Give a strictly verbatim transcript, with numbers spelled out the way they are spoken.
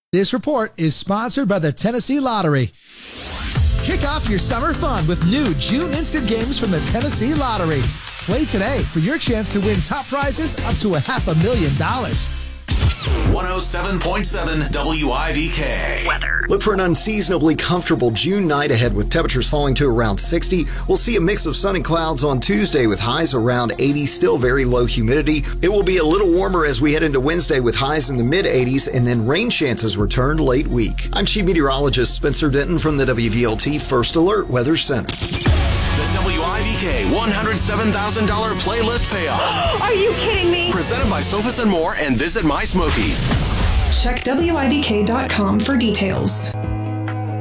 This report is sponsored by the Tennessee Lottery. Kick off your summer fun with new June Instant Games from the Tennessee Lottery. Play today for your chance to win top prizes up to a half a million dollars. one oh seven point seven W I V K. Weather. Look for an unseasonably comfortable June night ahead with temperatures falling to around sixty. We'll see a mix of sun and clouds on Tuesday with highs around eighty, still very low humidity. It will be a little warmer as we head into Wednesday with highs in the mid eighties, and then rain chances return late week. I'm Chief Meteorologist Spencer Denton from the W V L T First Alert Weather Center. The W I V K one hundred seven thousand dollars playlist payoff. Are you kidding me? Presented by Sofas and More and Visit My Smokies. Check W I V K dot com for details.